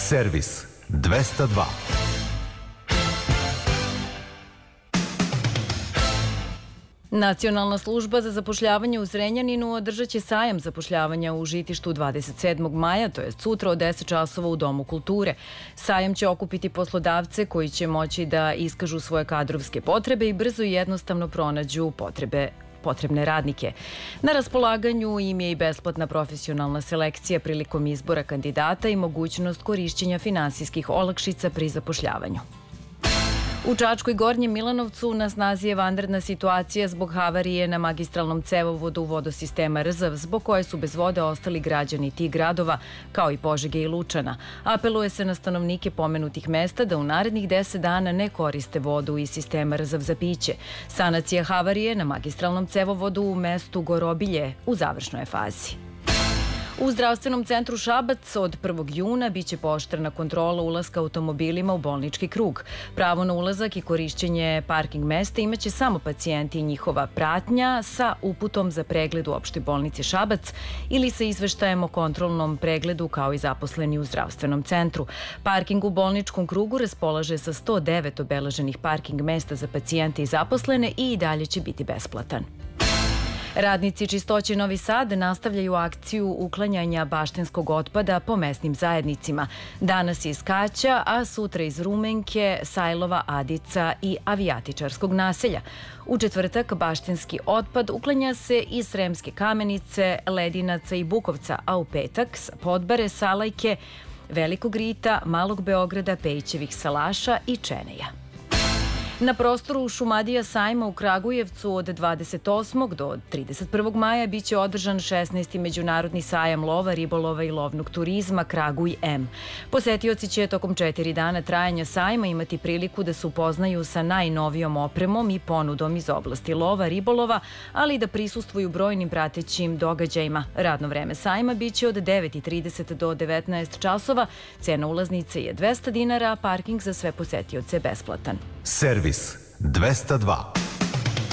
Servis 202. Nacionalna služba za zapošljavanje u Zrenjaninu održat će sajam zapošljavanja u Žitištu 27. maja, to je sutra od 10 časova u Domu kulture. Sajam će okupiti poslodavce koji će moći da iskažu svoje kadrovske potrebe i brzo i jednostavno pronađu potrebne radnike. Na raspolaganju im je i besplatna profesionalna selekcija prilikom izbora kandidata i mogućnost korišćenja finansijskih olakšica pri zapošljavanju. U Čačku i Gornjem Milanovcu na snazi je vanredna situacija zbog havarije na magistralnom cevovodu vodosistema Rzav, zbog koje su bez vode ostali građani tih gradova, kao i Požege i Lučana. Apeluje se na stanovnike pomenutih mesta da u narednih 10 dana ne koriste vodu iz sistema Rzav za piće. Sanacija havarije na magistralnom cevovodu u mestu Gorobilje u završnoj je fazi. U zdravstvenom centru Šabac od 1. juna biće pooštrena kontrola ulaska automobilima u bolnički krug. Pravo na ulazak i korišćenje parking mesta imaće samo pacijenti i njihova pratnja sa uputom za pregled u opštoj bolnici Šabac ili sa izveštajem o kontrolnom pregledu kao i zaposleni u zdravstvenom centru. Parking u bolničkom krugu raspolaže sa 109 obeleženih parking mesta za pacijente i zaposlene i dalje će biti besplatan. Radnici Čistoće Novi Sad nastavljaju akciju uklanjanja baštenskog otpada po mesnim zajednicima. Danas iz Kaća, a sutra iz Rumenke, Sajlova, Adica i Avijatičarskog naselja. U četvrtak baštenski otpad uklanja se iz Sremske Kamenice, Ledinaca i Bukovca, a u petak sa Podbare, Salajke, Velikog Rita, Malog Beograda, Pejićevih Salaša i Čeneja. Na prostoru Šumadija sajma u Kragujevcu od 28. do 31. maja biće održan 16. međunarodni sajam lova, ribolova i lovnog turizma Kraguj M. Posetioci će tokom 4 dana trajanja sajma imati priliku da se upoznaju sa najnovijom opremom i ponudom iz oblasti lova, ribolova, ali i da prisustvuju brojnim pratećim događajima. Radno vreme sajma biće od 9:30 do 19 časova. Cena ulaznice je 200 dinara, a parking za sve posetioce je besplatan. Servis 202.